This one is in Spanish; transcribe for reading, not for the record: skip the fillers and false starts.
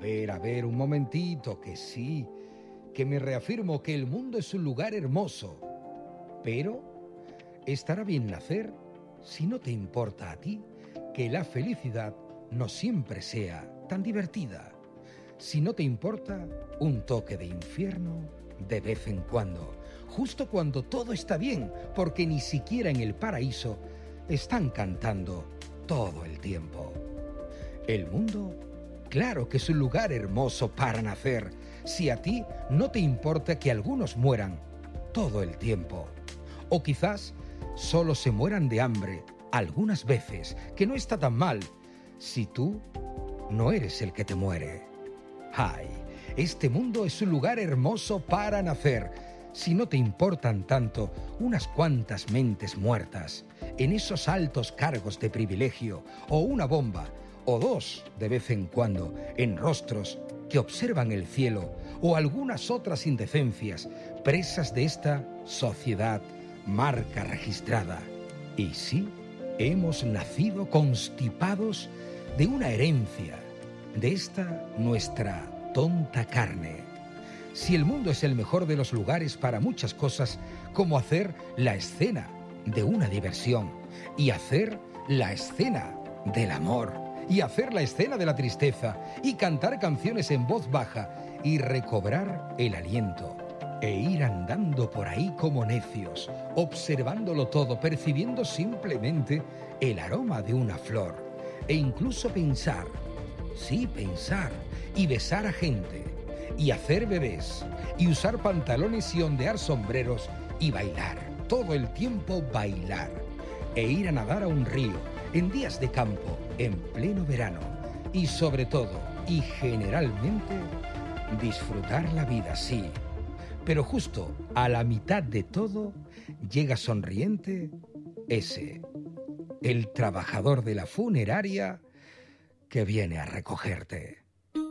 a ver, un momentito, que sí, que me reafirmo que el mundo es un lugar hermoso, pero estará bien nacer si no te importa a ti que la felicidad no siempre sea tan divertida. Si no te importa un toque de infierno de vez en cuando, justo cuando todo está bien, porque ni siquiera en el paraíso están cantando todo el tiempo. El mundo, claro que es un lugar hermoso para nacer, si a ti no te importa que algunos mueran todo el tiempo. O quizás solo se mueran de hambre algunas veces, que no está tan mal, si tú no eres el que te muere. ¡Ay! Este mundo es un lugar hermoso para nacer, si no te importan tanto unas cuantas mentes muertas en esos altos cargos de privilegio, o una bomba, o dos de vez en cuando en rostros que observan el cielo, o algunas otras indecencias presas de esta sociedad marca registrada. Y sí, hemos nacido constipados de una herencia, de esta nuestra tonta carne. Si el mundo es el mejor de los lugares para muchas cosas, como hacer la escena de una diversión, y hacer la escena del amor, y hacer la escena de la tristeza, y cantar canciones en voz baja, y recobrar el aliento, e ir andando por ahí como necios, observándolo todo, percibiendo simplemente el aroma de una flor, e incluso pensar, sí, pensar, y besar a gente, y hacer bebés, y usar pantalones y ondear sombreros, y bailar, todo el tiempo bailar, e ir a nadar a un río, en días de campo, en pleno verano, y sobre todo, y generalmente, disfrutar la vida, sí. Pero justo a la mitad de todo, llega sonriente ese, el trabajador de la funeraria que viene a recogerte.